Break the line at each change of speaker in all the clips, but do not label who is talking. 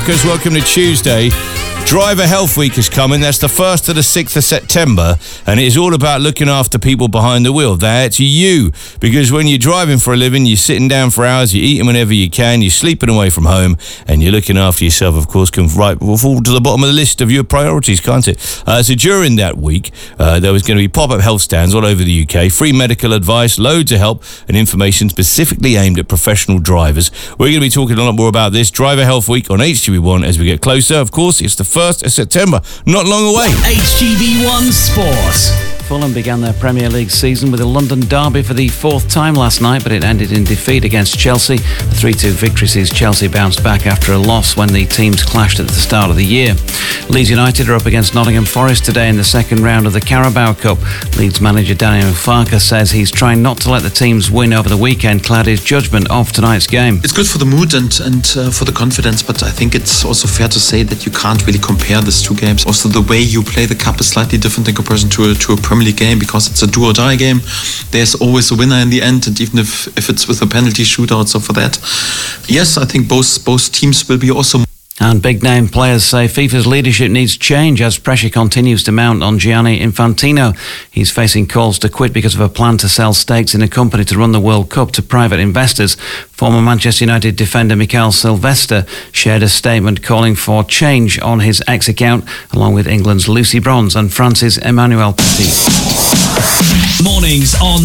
Because welcome to Tuesday. Driver Health Week is coming. That's the 1st to the 6th of September, and it is all about looking after people behind the wheel. That's you, because when you're driving for a living, you're sitting down for hours, you're eating whenever you can, you're sleeping away from home, and you're looking after yourself, of course, can fall to the bottom of the list of your priorities, can't it? So during that week, there was going to be pop-up health stands all over the UK, free medical advice, loads of help and information specifically aimed at professional drivers. We're going to be talking a lot more about this Driver Health Week on HGV1 as we get closer. Of course, it's the 1st of September, not long away.
HGV1 Sport.
Fulham began their Premier League season with a London derby for the 4th time last night, but it ended in defeat against Chelsea. The 3-2 victory sees Chelsea bounce back after a loss when the teams clashed at the start of the year. Leeds United are up against Nottingham Forest today in the second round of the Carabao Cup. Leeds manager Daniel Farke says he's trying not to let the teams win over the weekend, cloud his judgment of tonight's game.
It's good for the mood and for the confidence, but I think it's also fair to say that you can't really compare these two games. Also, the way you play the cup is slightly different in comparison to a Premier League game, because it's a do or die game. There's always a winner in the end, and even if it's with a penalty shootout. So for that, yes, I think both teams will be also.
And big-name players say FIFA's leadership needs change as pressure continues to mount on Gianni Infantino. He's facing calls to quit because of a plan to sell stakes in a company to run the World Cup to private investors. Former Manchester United defender Mikael Silvestre shared a statement calling for change on his X account, along with England's Lucy Bronze and France's Emmanuel Petit.
Mornings on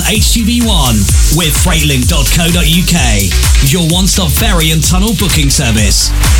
HGV1 with Freightlink.co.uk, your one-stop ferry and tunnel booking service.